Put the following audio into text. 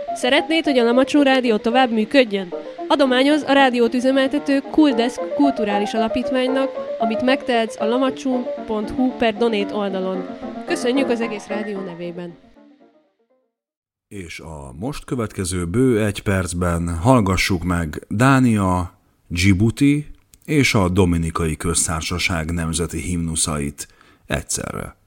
Szeretnéd, hogy a Lamacsó Rádió tovább működjön? Adományoz a rádiót üzemeltető Kuldesk kulturális alapítványnak, amit megtehetsz a lamacsun.hu/donate oldalon. Köszönjük az egész rádió nevében! És a most következő bő 1 percben hallgassuk meg Dánia, Djibouti és a Dominikai Köztársaság nemzeti himnuszait egyszerre.